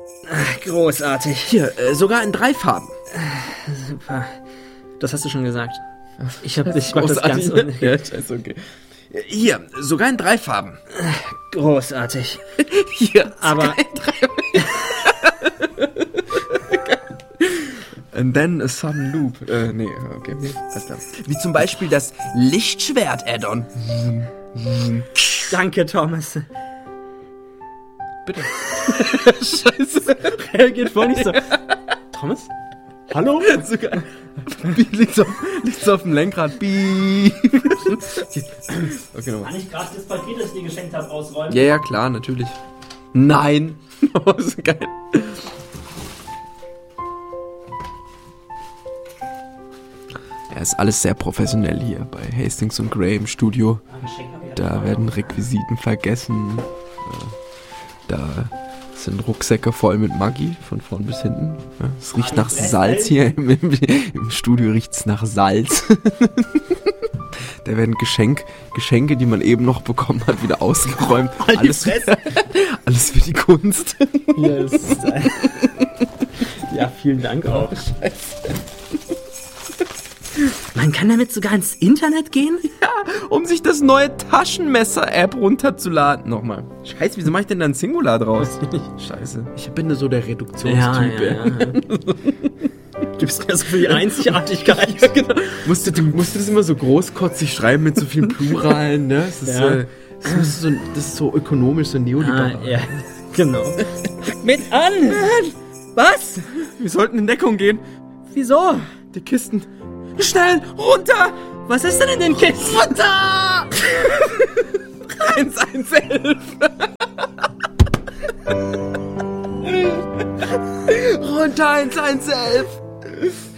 Großartig. Hier, sogar in 3 Farben. Super. Das hast du schon gesagt. Ich mach das ganz unnötig. Ja, scheiße, okay. Hier, sogar in 3 Farben. Großartig. Hier, aber... And then a sudden loop. Nee, okay. Alles klar. Wie zum Beispiel das Lichtschwert-Add-on. Danke, Thomas. Bitte. Scheiße. Reagiert voll nicht so. Thomas? Hallo? Sogar. Liegt's auf dem Lenkrad. Beep. Okay, nochmal. Kann ich gerade das Paket, das ich dir geschenkt habe, ausräumen? Ja, klar, natürlich. Nein. Oh, so geil. Ja, ist alles sehr professionell hier bei Hastings und Gray im Studio. Da werden Requisiten vergessen. Da sind Rucksäcke voll mit Maggi, von vorn bis hinten. Ja, es riecht nach Salz hier. Im Studio riecht's nach Salz. Da werden Geschenke, die man eben noch bekommen hat, wieder ausgeräumt. Alles für die Kunst. Ja, vielen Dank auch. Scheiße. Man kann damit sogar ins Internet gehen? Ja, um sich das neue Taschenmesser-App runterzuladen. Nochmal. Scheiße, wieso mach ich denn da ein Singular draus? Scheiße. Ich bin da so der Reduktionstyp. Ja. Gibst mir so für die Einzigartigkeit. Ja, genau. Musst du das immer so großkotzig schreiben mit so vielen Pluralen, ne? Das ist so ökonomisch, so neoliberal. Ja, genau. Mit an! Was? Wir sollten in Deckung gehen. Wieso? Die Kisten. Schnell, runter! Was ist denn in den Kisten? Runter! 111! Runter, 111!